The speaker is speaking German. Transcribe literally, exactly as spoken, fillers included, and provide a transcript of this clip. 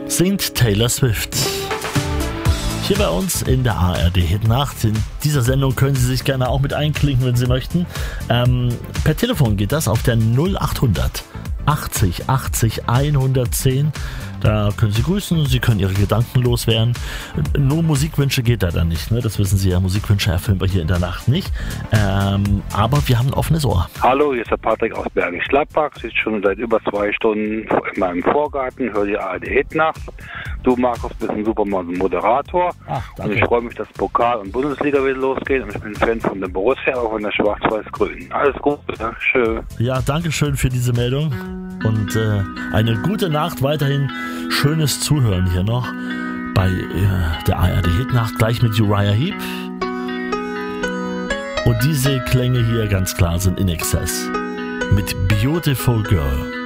singt Taylor Swift. Hier bei uns in der A R D Hit Nacht. In dieser Sendung können Sie sich gerne auch mit einklinken, wenn Sie möchten. Ähm, per Telefon geht das auf der null achthundert achtzig achtzig hundertzehn. Da können Sie grüßen, Sie können Ihre Gedanken loswerden. Nur Musikwünsche geht da dann nicht, ne? Das wissen Sie ja, Musikwünsche erfüllen wir hier in der Nacht nicht. Ähm, aber wir haben ein offenes Ohr. Hallo, hier ist der Patrick aus Bergisch Gladbach. Sitze schon seit über zwei Stunden in meinem Vorgarten, höre die A R D Hit Nacht. Du, Markus, bist ein super Moderator. Ach, danke. Und ich freue mich, dass Pokal und Bundesliga wieder losgeht. Und ich bin Fan von der Borussia, auch von der Schwarz-Weiß-Grün. Alles Gute, ja, schön. Ja, danke schön für diese Meldung. Und äh, eine gute Nacht, weiterhin schönes Zuhören hier noch bei äh, der A R D Hit Nacht, gleich mit Uriah Heep. Und diese Klänge hier ganz klar sind In Excess mit Beautiful Girl.